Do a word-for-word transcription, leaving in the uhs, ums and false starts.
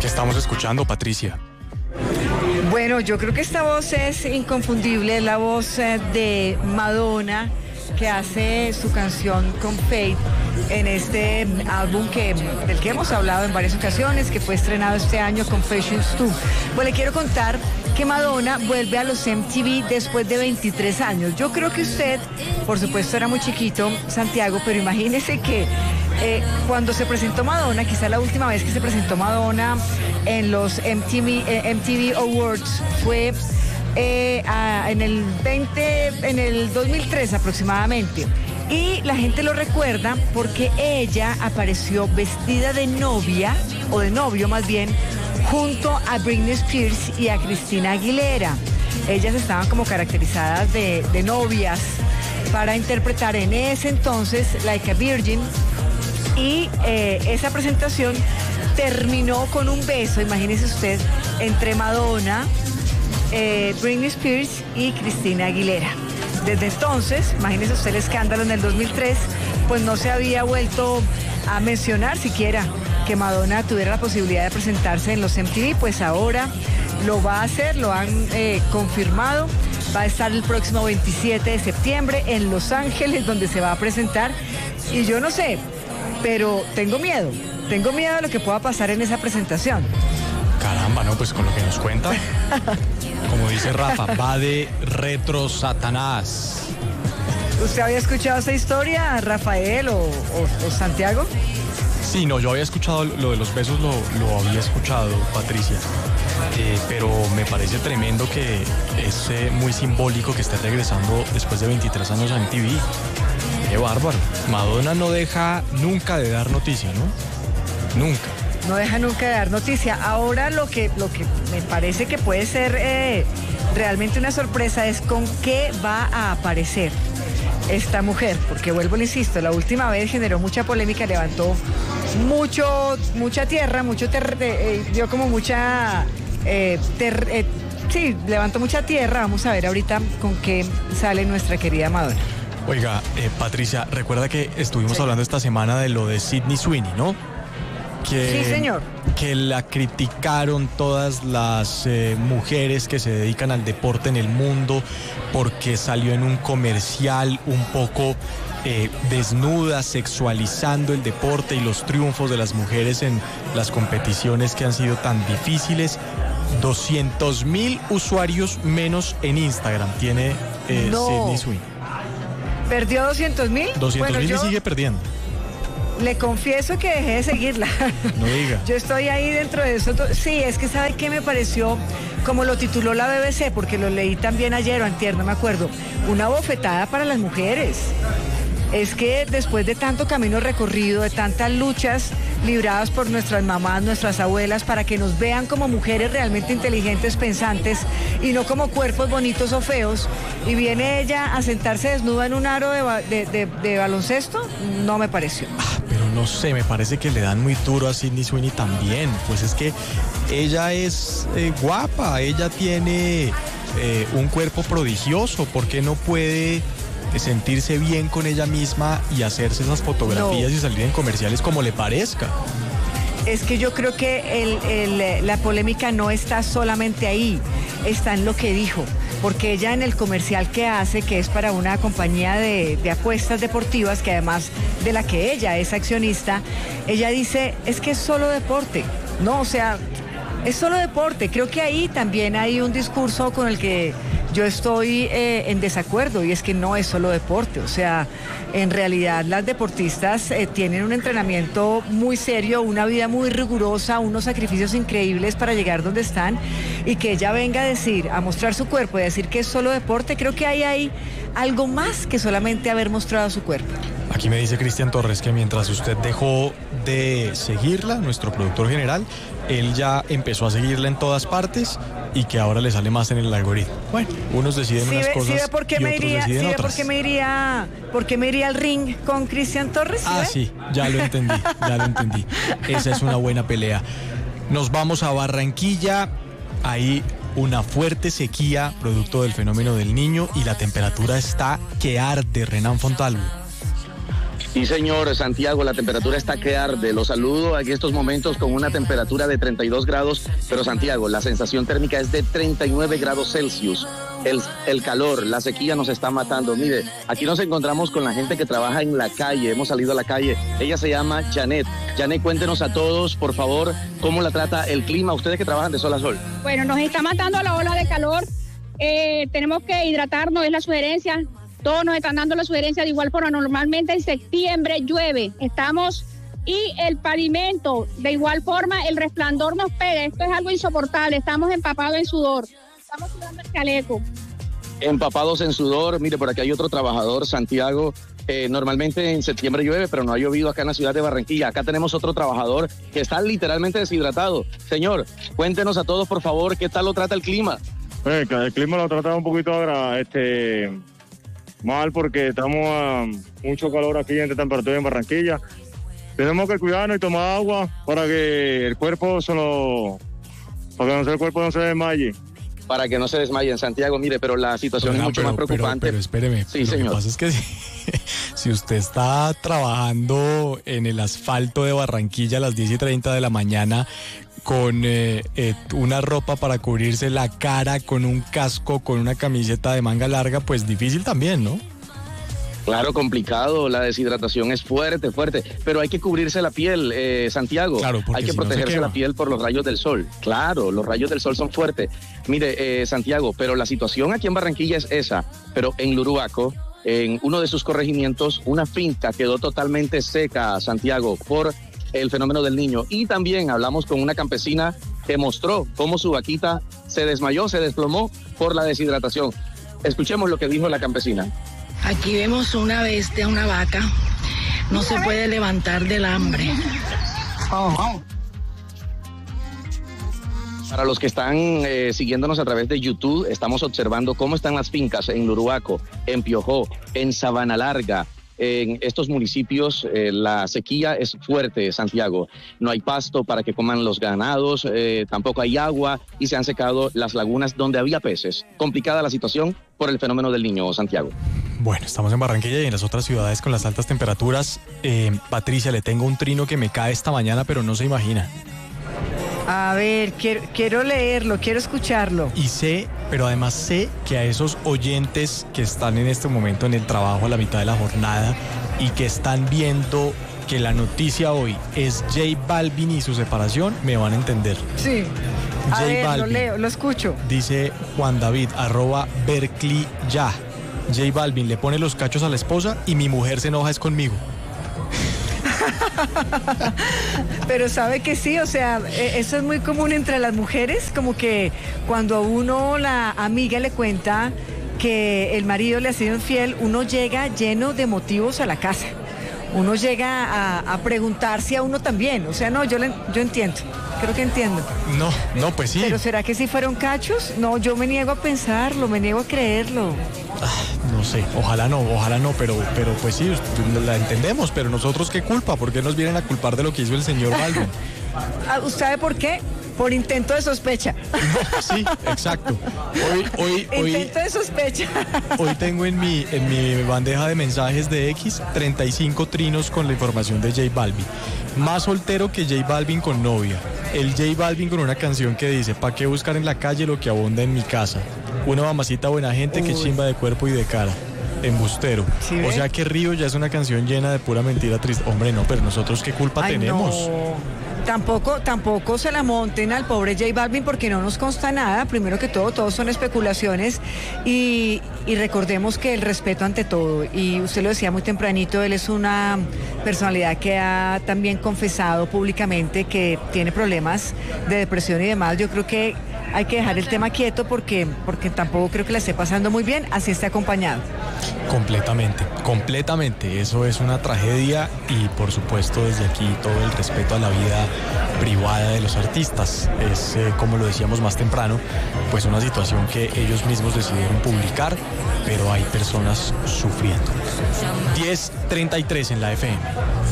estamos escuchando, Patricia? Bueno, yo creo que esta voz es inconfundible, es la voz eh, de Madonna, que hace su canción con Faith en este álbum que, del que hemos hablado en varias ocasiones, que fue estrenado este año, Confessions dos. Pues le quiero contar que Madonna vuelve a los M T V después de veintitrés años. Yo creo que usted, por supuesto, era muy chiquito, Santiago, pero imagínese que eh, cuando se presentó Madonna, quizá la última vez que se presentó Madonna en los M T V, eh, M T V Awards fue eh, a, en el veinte, en el dos mil tres aproximadamente. Y la gente lo recuerda porque ella apareció vestida de novia, o de novio más bien, junto a Britney Spears y a Christina Aguilera. Ellas estaban como caracterizadas de, de novias para interpretar en ese entonces Like a Virgin. Y eh, esa presentación terminó con un beso, imagínese usted, entre Madonna, eh, Britney Spears y Christina Aguilera. Desde entonces, imagínese usted el escándalo en el dos mil tres, pues no se había vuelto a mencionar siquiera que Madonna tuviera la posibilidad de presentarse en los M T V, pues ahora lo va a hacer, lo han eh, confirmado. Va a estar el próximo veintisiete de septiembre en Los Ángeles, donde se va a presentar. Y yo no sé, pero tengo miedo, tengo miedo de lo que pueda pasar en esa presentación. Caramba, no, pues con lo que nos cuenta, como dice Rafa, va de retro Satanás. ¿Usted había escuchado esa historia, Rafael o, o, o Santiago? Sí, no, yo había escuchado lo de los besos, lo, lo había escuchado, Patricia. Eh, pero me parece tremendo que es eh, muy simbólico que esté regresando después de veintitrés años a M T V. Qué bárbaro. Madonna no deja nunca de dar noticia, ¿no? Nunca. No deja nunca de dar noticia. Ahora lo que, lo que me parece que puede ser eh, realmente una sorpresa es con qué va a aparecer esta mujer, porque vuelvo, le insisto, la última vez generó mucha polémica, levantó mucho, mucha tierra, mucho ter, eh, dio como mucha, eh, ter, eh, sí, levantó mucha tierra. Vamos a ver ahorita con qué sale nuestra querida Madonna. Oiga, eh, Patricia, recuerda que estuvimos sí. hablando esta semana de lo de Sydney Sweeney, ¿no? Que, sí, señor. Que la criticaron todas las eh, mujeres que se dedican al deporte en el mundo porque salió en un comercial un poco eh, desnuda, sexualizando el deporte y los triunfos de las mujeres en las competiciones que han sido tan difíciles. doscientos mil usuarios menos en Instagram tiene eh, no. Sydney Sweeney. ¿Perdió doscientos mil? doscientos mil bueno, y sigue perdiendo. Le confieso que dejé de seguirla. No diga. Yo estoy ahí dentro de eso. Sí, es que ¿sabe qué me pareció? Como lo tituló la B B C, porque lo leí también ayer o antier, no me acuerdo. Una bofetada para las mujeres. Es que después de tanto camino recorrido, de tantas luchas libradas por nuestras mamás, nuestras abuelas, para que nos vean como mujeres realmente inteligentes, pensantes, y no como cuerpos bonitos o feos, y viene ella a sentarse desnuda en un aro de, de, de, de baloncesto, no me pareció. Ah, pero no sé, me parece que le dan muy duro a Sydney Sweeney también. Pues es que ella es eh, guapa, ella tiene eh, un cuerpo prodigioso, ¿por qué no puede sentirse bien con ella misma y hacerse esas fotografías no. y salir en comerciales como le parezca? Es que yo creo que el, el, la polémica no está solamente ahí, está en lo que dijo, porque ella en el comercial que hace, que es para una compañía de, de apuestas deportivas, que además de la que ella es accionista, ella dice, es que es solo deporte, no, o sea, es solo deporte. Creo que ahí también hay un discurso con el que yo estoy eh, en desacuerdo, y es que no es solo deporte. O sea, en realidad las deportistas eh, tienen un entrenamiento muy serio, una vida muy rigurosa, unos sacrificios increíbles para llegar donde están, y que ella venga a decir, a mostrar su cuerpo y a decir que es solo deporte, creo que ahí hay algo más que solamente haber mostrado su cuerpo. Aquí me dice Cristian Torres que mientras usted dejó de seguirla, nuestro productor general, él ya empezó a seguirla en todas partes y que ahora le sale más en el algoritmo. Bueno, unos deciden ¿Sí unas ve, cosas ¿sí ve por qué y me otros iría, deciden ¿sí ve otras. por qué me iría, por qué me iría al ring con Cristian Torres? ¿Sí ah, ve? sí, ya lo entendí, ya lo entendí. Esa es una buena pelea. Nos vamos a Barranquilla, ahí una fuerte sequía producto del fenómeno del Niño y la temperatura está que arde, Renan Fontalvo. Sí, señor, Santiago, la temperatura está que arde. Los saludo aquí estos momentos con una temperatura de treinta y dos grados, pero Santiago, la sensación térmica es de treinta y nueve grados Celsius. El, el calor, la sequía nos está matando. Mire, aquí nos encontramos con la gente que trabaja en la calle. Hemos salido a la calle. Ella se llama Janet. Janet, cuéntenos a todos, por favor, cómo la trata el clima. Ustedes que trabajan de sol a sol. Bueno, nos está matando la ola de calor. Eh, tenemos que hidratarnos, es la sugerencia. Todos nos están dando la sugerencia de igual forma. Normalmente en septiembre llueve. Estamos... Y el pavimento, de igual forma, el resplandor nos pega. Esto es algo insoportable. Estamos empapados en sudor. Estamos sudando el chaleco. Empapados en sudor. Mire, por aquí hay otro trabajador, Santiago. Eh, normalmente en septiembre llueve, pero no ha llovido acá en la ciudad de Barranquilla. Acá tenemos otro trabajador que está literalmente deshidratado. Señor, cuéntenos a todos, por favor, ¿qué tal lo trata el clima? Eh, el clima lo trata un poquito ahora, este, mal porque estamos a mucho calor aquí en temperatura en Barranquilla. Tenemos que cuidarnos y tomar agua para que el cuerpo solo, para que el cuerpo no se desmaye. Para que no se desmaye en Santiago, mire, pero la situación pero, es mucho pero, más preocupante. Pero, pero espéreme, sí, lo señor. que pasa es que si, si usted está trabajando en el asfalto de Barranquilla a las diez y treinta de la mañana con eh, eh, una ropa para cubrirse la cara, con un casco, con una camiseta de manga larga, pues difícil también, ¿no? Claro, complicado, la deshidratación es fuerte, fuerte, pero hay que cubrirse la piel, eh, Santiago. Claro, hay que si protegerse no la piel por los rayos del sol. Claro, los rayos del sol son fuertes. Mire, eh, Santiago, pero la situación aquí en Barranquilla es esa, pero en Luruaco, en uno de sus corregimientos, una finca quedó totalmente seca, Santiago, por el fenómeno del Niño. Y también hablamos con una campesina que mostró cómo su vaquita se desmayó, se desplomó por la deshidratación. Escuchemos lo que dijo la campesina. Aquí vemos una bestia, una vaca, no se puede levantar del hambre. Para los que están eh, siguiéndonos a través de YouTube, estamos observando cómo están las fincas en Luruaco, en Piojó, en Sabana Larga. En estos municipios eh, la sequía es fuerte, Santiago. No hay pasto para que coman los ganados, eh, tampoco hay agua y se han secado las lagunas donde había peces. Complicada la situación por el fenómeno del Niño, Santiago. Bueno, estamos en Barranquilla y en las otras ciudades con las altas temperaturas. Eh, Patricia, le tengo un trino que me cae esta mañana, pero no se imagina. A ver, quiero, quiero leerlo, quiero escucharlo. Y sé, pero además sé que a esos oyentes que están en este momento en el trabajo a la mitad de la jornada y que están viendo que la noticia hoy es J Balvin y su separación, me van a entender. Sí. A J ver, Balvin, lo leo, lo escucho. Dice Juan David, arroba Berkeley ya. J Balvin le pone los cachos a la esposa y mi mujer se enoja es conmigo. Pero sabe que sí, o sea, eso es muy común entre las mujeres, como que cuando a uno la amiga le cuenta que el marido le ha sido infiel, uno llega lleno de motivos a la casa. Uno llega a, a preguntarse a uno también, o sea, no, yo, le, yo entiendo, creo que entiendo. No, no, pues sí. ¿Pero será que sí fueron cachos? No, yo me niego a pensarlo, me niego a creerlo. Ah, no sé, ojalá no, ojalá no, pero, pero pues sí, la entendemos, pero nosotros qué culpa, ¿por qué nos vienen a culpar de lo que hizo el señor Balvin? ¿Usted sabe por qué? Por intento de sospecha. No, sí, exacto. Hoy, hoy, hoy, intento de sospecha. Hoy tengo en mi, en mi bandeja de mensajes de X treinta y cinco trinos con la información de J Balvin. Más soltero que J Balvin con novia. El J Balvin con una canción que dice: ¿pa' qué buscar en la calle lo que abunda en mi casa? Una mamacita buena gente que chimba de cuerpo y de cara. Embustero. ¿Sí, o sea que Río ya es una canción llena de pura mentira triste. Hombre, no, pero nosotros qué culpa Ay, tenemos. No. Tampoco, tampoco se la monten al pobre J Balvin porque no nos consta nada. Primero que todo, todos son especulaciones y, y recordemos que el respeto ante todo. Y usted lo decía muy tempranito, él es una personalidad que ha también confesado públicamente que tiene problemas de depresión y demás. Yo creo que hay que dejar el tema quieto porque, porque tampoco creo que la esté pasando muy bien, así esté acompañado. Completamente, completamente. Eso es una tragedia y por supuesto desde aquí todo el respeto a la vida privada de los artistas. Es, eh, como lo decíamos más temprano, pues una situación que ellos mismos decidieron publicar, pero hay personas sufriendo. diez treinta y tres en la F M.